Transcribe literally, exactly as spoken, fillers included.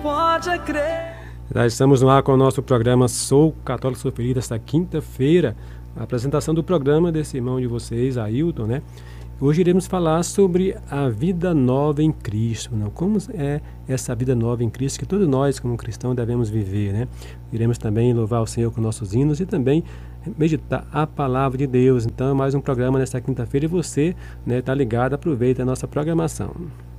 pode crer. Já estamos no ar com o nosso programa Sou Católico, Sou Feliz, esta quinta-feira. A apresentação do programa desse irmão de vocês, Ailton, né? Hoje iremos falar sobre a vida nova em Cristo, né? Como é essa vida nova em Cristo que todos nós, como cristãos, devemos viver, né? Iremos também louvar o Senhor com nossos hinos e também meditar a palavra de Deus. Então, mais um programa nesta quinta-feira e você, né, tá ligado, aproveita a nossa programação.